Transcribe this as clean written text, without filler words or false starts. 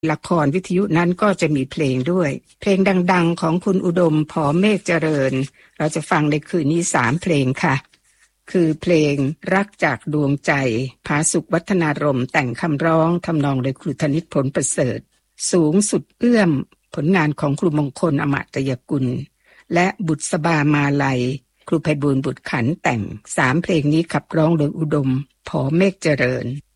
ละครวิทยุนั้นก็จะมีเพลงด้วยเพลงดังๆของคุณอุดมผอมเมฆเจริญเราจะฟังในคืนนี้3เพลงค่ะคือเพลงรักจากดวงใจผาสุขวัฒนารมณ์แต่งคำร้องทำนองโดยครูธนิตผลประเสริฐสูงสุดเอื้อมผลงานของครูมงคลอมตยกุลและบุษบามาลัยครูไพบูลย์บุตรขันธ์แต่ง3เพลงนี้ขับร้องโดยอุดมผอมเมฆเจริญ